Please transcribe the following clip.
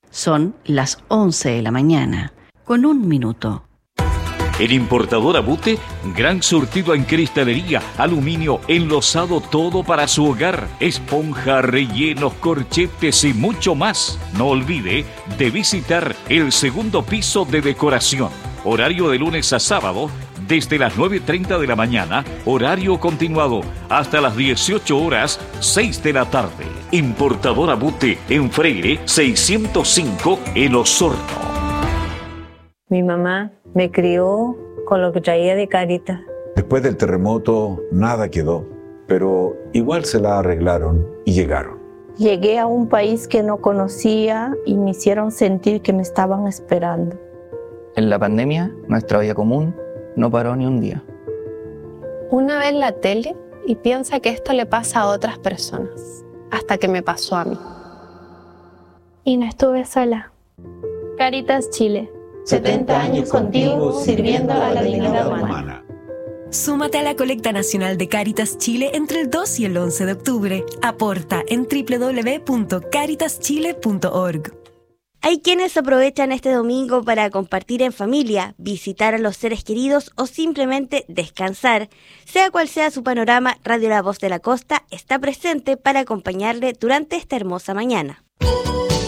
Son las 11 de la mañana, con 1 minuto. El importador Abute, gran surtido en cristalería, aluminio, enlosado, todo para su hogar, esponja, rellenos, corchetes y mucho más. No olvide de visitar el segundo piso de decoración. Horario de lunes a sábado, desde las 9:30 de la mañana, horario continuado, hasta las 18 horas, 6 de la tarde. Importador Abute en Freire 605 en Osorno. Mi mamá me crió con lo que traía de Cáritas. Después del terremoto nada quedó, pero igual se la arreglaron y llegaron. Llegué a un país que no conocía y me hicieron sentir que me estaban esperando. En la pandemia, nuestra vida común no paró ni un día. Una ve la tele y piensa que esto le pasa a otras personas, hasta que me pasó a mí. Y no estuve sola. Cáritas Chile. 70 años contigo, sirviendo a la dignidad humana. Súmate a la colecta nacional de Cáritas Chile entre el 2 y el 11 de octubre. Aporta en www.caritaschile.org. Hay quienes aprovechan este domingo para compartir en familia, visitar a los seres queridos o simplemente descansar. Sea cual sea su panorama, Radio La Voz de la Costa está presente para acompañarle durante esta hermosa mañana.